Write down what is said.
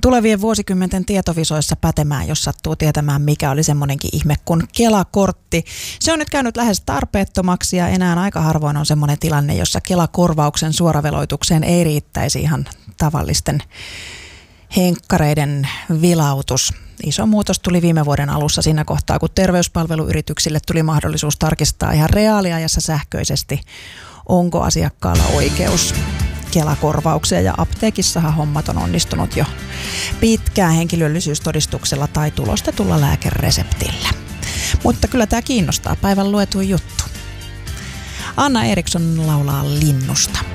tulevien vuosikymmenten tietovisoissa pätemään, jos sattuu tietämään, mikä oli semmoinenkin ihme kuin Kela-kortti. Se on nyt käynyt lähes tarpeettomaksi ja enää aika harvoin on semmoinen tilanne, jossa Kela-korvauksen suoraveloitukseen ei riittäisi ihan tavallisten henkkareiden vilautus. Iso muutos tuli viime vuoden alussa siinä kohtaa, kun terveyspalveluyrityksille tuli mahdollisuus tarkistaa ihan reaaliajassa sähköisesti, onko asiakkaalla oikeus Kela-korvaukseen, ja apteekissahan hommat on onnistunut jo pitkään henkilöllisyystodistuksella tai tulostetulla lääkereseptillä. Mutta kyllä tämä kiinnostaa, päivän luetuin juttu. Anna Eriksson laulaa linnusta.